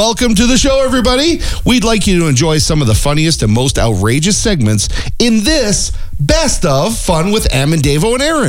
Welcome to the show, everybody. We'd like you to enjoy some of the funniest and most outrageous segments in this Best of Fun with Am and Davo and Aaron.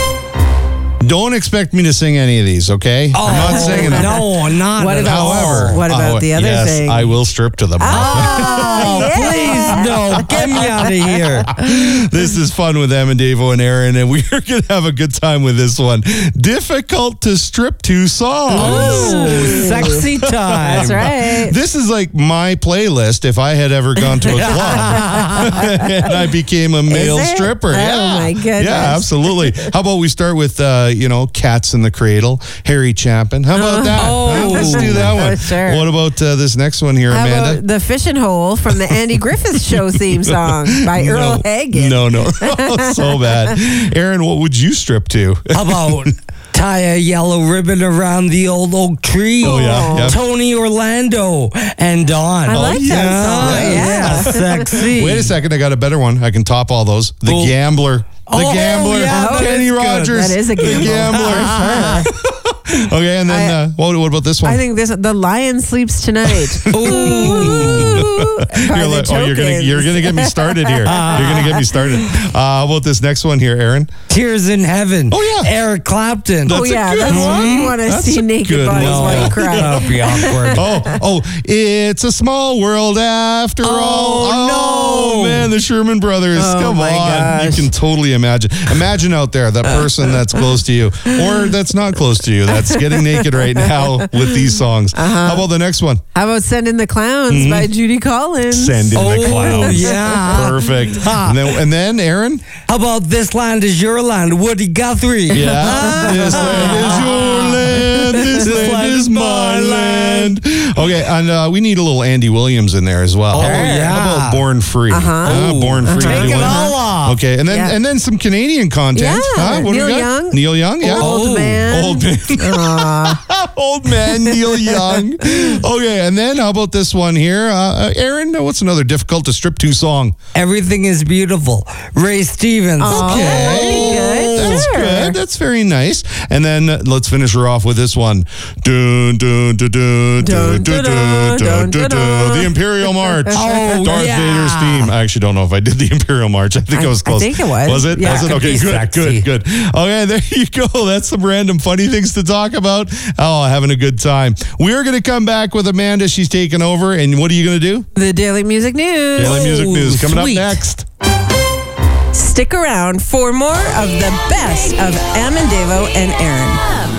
Don't expect me to sing any of these, okay? I'm not singing them. No, not What at about- all. However, What about the other yes, thing? I will strip to them. Oh, please, no. Get me out of here. This is Fun with Am and Davo and Aaron, and we are going to have a good time with this one. Difficult to strip to songs. Oh, sexy time. That's right. This is like my playlist if I had ever gone to a club and I became a male it? stripper. Oh, Yeah. my goodness. Yeah, absolutely. How about we start with, Cats in the Cradle, Harry Chapin. How about that? Oh. Let's do that one. Sure. What about this next one here, How Amanda? about the Fishing Hole from the Andy Griffith Show theme song by Earl Hagen? No. So bad. Aaron, what would you strip to? How about tie a yellow ribbon around the old oak tree? Oh, yeah. Tony Orlando and Dawn. I like that song. Yeah. Sexy. Wait a second, I got a better one. I can top all those. The Oh. Gambler. The Oh, Gambler. yeah, that Kenny is good. Rogers. That is a The gamble. Gambler. Okay, and then what about this one? I think the Lion Sleeps Tonight. Ooh. You're like, you're gonna get me started here. You're gonna get me started. How about this next one here, Aaron? Tears in Heaven. Oh, yeah. Eric Clapton. Oh, That's a yeah. good That's one. one you want to That's see a naked good bodies one. while you cry. That'll be awkward. Oh, it's a small world after all. no. Man, the Sherman Brothers. Oh, Come my on. gosh. You can totally imagine. Imagine out there, that person that's close to you or that's not close to you, that's getting naked right now with these songs. How about the next one? How about Send in the Clowns by Judy Collins? Send in the clowns. yeah. Perfect. And then Aaron? How about This Land Is Your Land, Woody Guthrie? Yeah. This land is your land. This land is my land. Okay, and we need a little Andy Williams in there as well. Oh, yeah. How about Born Free? Born Free. Take it everyone. all off. Okay, and then Yeah. and then some Canadian content. Yeah. What do we Neil got? Young. Neil Young, yeah. Old man. Old man. Old man Neil Young. Okay, and then how about this one here? Aaron, what's another difficult to strip to song? Everything is Beautiful, Ray Stevens. Okay. That's Sure. good. That's very nice. And then let's finish her off with this one. Dun, dun, dun, dun, dun, dun, dun, dun, dun, dun. The Imperial March. Oh, Darth yeah. Vader's theme. I actually don't know if I did the Imperial March. I think I was close. I think it was. Was it? Yeah. Was it? Could Okay, be sexy. good. Okay, there you go. That's some random funny things to talk about. Oh, having a good time. We're going to come back with Amanda. She's taking over. And what are you going to do? The Daily Music News. Daily Music News coming sweet. up next. Stick around for more of the best of Am and Davo and Aaron.